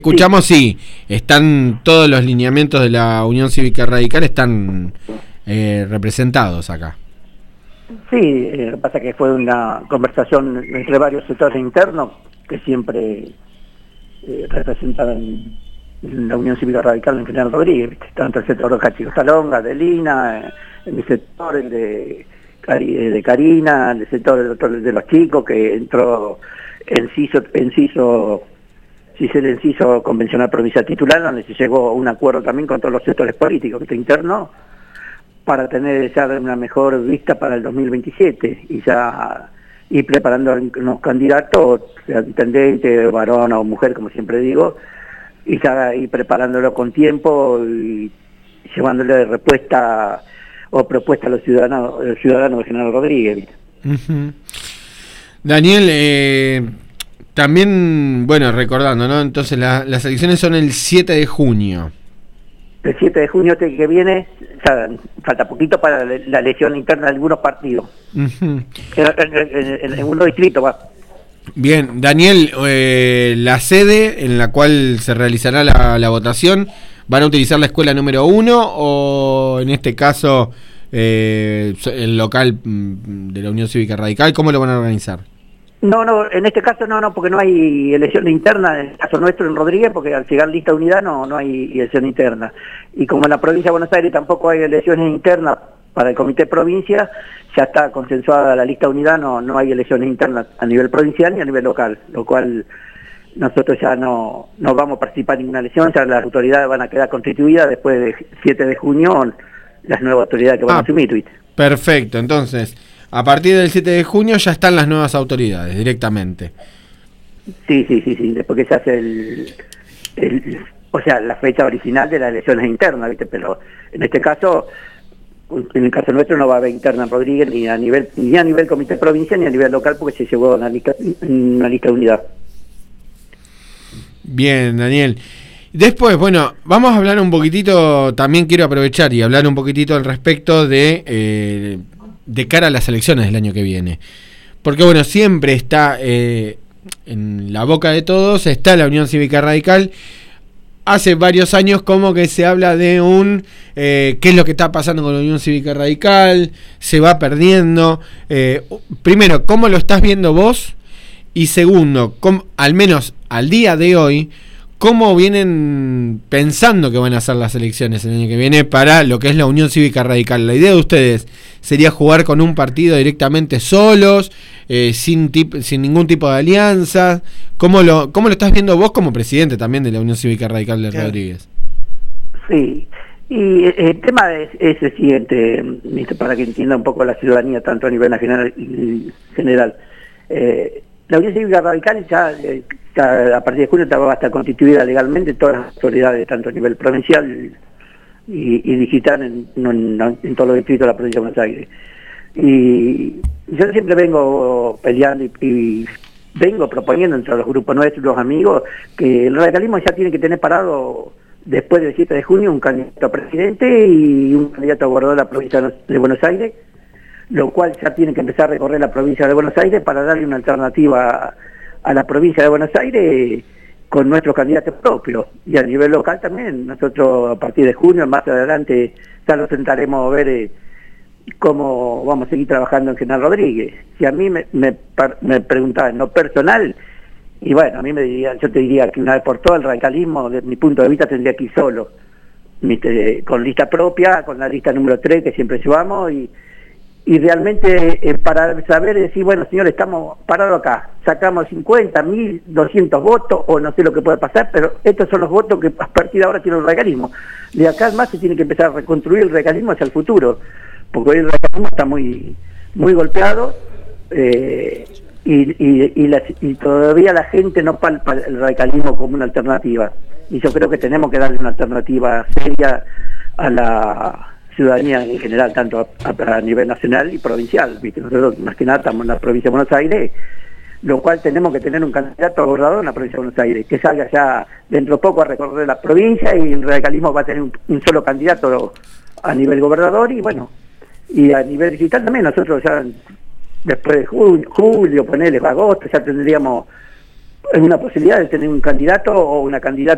Escuchamos, sí, están todos los lineamientos de la Unión Cívica Radical, están representados acá. Sí, lo que pasa es que fue una conversación entre varios sectores internos que siempre representaban la Unión Cívica Radical en General Rodríguez, tanto el sector de Cachico Salonga, de Lina, el sector el de Karina, el sector de los chicos que entró el inciso convencional provincial titular, donde se llegó a un acuerdo también con todos los sectores políticos internos para tener ya una mejor vista para el 2027 y preparando los candidatos, sea intendente, varón o mujer, como siempre digo, y ya ir preparándolo con tiempo y llevándole respuesta o propuesta a los ciudadanos de General Rodríguez. Uh-huh. Daniel, también, bueno, recordando, ¿no? Entonces las elecciones son el 7 de junio. El 7 de junio que viene, ya falta poquito para la elección interna de algunos partidos. Uh-huh. En algunos distritos va. Bien, Daniel, la sede en la cual se realizará la votación, ¿van a utilizar la escuela número 1 o en este caso el local de la Unión Cívica Radical? ¿Cómo lo van a organizar? No, en este caso no, porque no hay elección interna, en el caso nuestro en Rodríguez, porque al llegar lista unidad no hay elección interna. Y como en la provincia de Buenos Aires tampoco hay elecciones internas para el comité provincia, ya está consensuada la lista unidad, no hay elecciones internas a nivel provincial ni a nivel local, lo cual nosotros ya no vamos a participar en ninguna elección, ya las autoridades van a quedar constituidas después del 7 de junio, las nuevas autoridades que van a asumir, ¿viste? Perfecto, entonces, a partir del 7 de junio ya están las nuevas autoridades directamente. Sí, después que se hace la fecha original de las elecciones internas, ¿viste? Pero en este caso, en el caso nuestro no va a haber interna en Rodríguez ni a nivel comité provincial ni a nivel local porque se llevó una lista de unidad. Bien, Daniel. Después, bueno, vamos a hablar un poquitito, también quiero aprovechar y hablar un poquitito al respecto de cara a las elecciones del año que viene. Porque, bueno, siempre está en la boca de todos, está la Unión Cívica Radical. Hace varios años como que se habla de qué es lo que está pasando con la Unión Cívica Radical, se va perdiendo. Primero, ¿cómo lo estás viendo vos? Y segundo, al menos al día de hoy, ¿cómo vienen pensando que van a ser las elecciones el año que viene para lo que es la Unión Cívica Radical? La idea de ustedes sería jugar con un partido directamente solos, sin ningún tipo de alianza. ¿Cómo lo estás viendo vos como presidente también de la Unión Cívica Radical de Rodríguez? Sí, y el tema es el siguiente, para que entienda un poco la ciudadanía, tanto a nivel nacional y general. La Unión Cívica Radical ya a partir de junio va a estar constituida legalmente todas las autoridades, tanto a nivel provincial y digital en todos los distritos de la provincia de Buenos Aires. Y yo siempre vengo peleando y vengo proponiendo entre los grupos nuestros, los amigos, que el radicalismo ya tiene que tener parado después del 7 de junio un candidato a presidente y un candidato a gobernador de la provincia de Buenos Aires, lo cual ya tiene que empezar a recorrer la provincia de Buenos Aires para darle una alternativa a la provincia de Buenos Aires con nuestros candidatos propios. Y a nivel local también, nosotros a partir de junio, más adelante, ya lo intentaremos ver cómo vamos a seguir trabajando en General Rodríguez. Si a mí me preguntaban en lo personal, y bueno, a mí yo te diría que una vez por todo el radicalismo, desde mi punto de vista, tendría que ir solo, con lista propia, con la lista número 3 que siempre llevamos, y realmente para saber decir, bueno, señores, estamos parados acá, sacamos 50, 1000, 200 votos, o no sé lo que puede pasar, pero estos son los votos que a partir de ahora tiene el radicalismo. De acá más se tiene que empezar a reconstruir el radicalismo hacia el futuro, porque hoy el radicalismo está muy golpeado, y todavía la gente no palpa el radicalismo como una alternativa. Y yo creo que tenemos que darle una alternativa seria a la ciudadanía en general, tanto a nivel nacional y provincial, ¿viste? Nosotros más que nada estamos en la provincia de Buenos Aires, lo cual tenemos que tener un candidato a gobernador en la provincia de Buenos Aires, que salga ya dentro de poco a recorrer la provincia, y el radicalismo va a tener un solo candidato a nivel gobernador, y bueno, y a nivel digital también. Nosotros ya después de julio, ponerle agosto, ya tendríamos una posibilidad de tener un candidato o una candidata